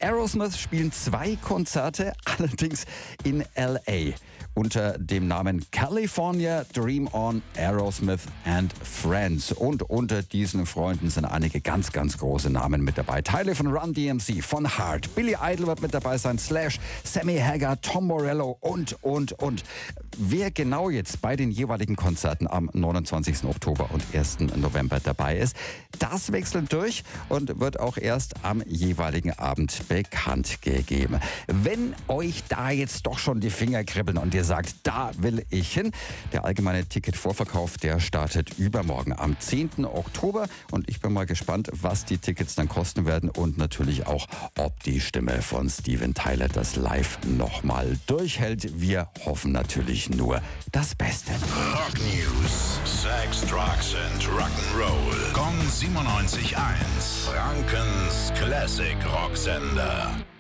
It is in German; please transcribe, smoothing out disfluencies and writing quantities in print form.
Aerosmith spielen 2 Konzerte, allerdings in L.A. unter dem Namen California Dream On Aerosmith and Friends. Und unter diesen Freunden sind einige ganz, ganz große Namen mit dabei. Teile von Run DMC, von Heart, Billy Idol wird mit dabei sein, Slash, Sammy Hagar, Tom Morello und. Wer genau jetzt bei den jeweiligen Konzerten am 29. Oktober und 1. November dabei ist, das wechselt durch und wird auch erst am jeweiligen Abend bekannt gegeben. Wenn euch da jetzt doch schon die Finger kribbeln und ihr sagt, da will ich hin, der allgemeine Ticketvorverkauf, der startet übermorgen am 10. Oktober und ich bin mal gespannt, was die Tickets dann kosten werden und natürlich auch, ob die Stimme von Steven Tyler das live nochmal durchhält. Wir hoffen natürlich nur das Beste. Rock News: Sex, Drugs and Rock'n'Roll. Gong 97.1. Frankens Classic Rocksender.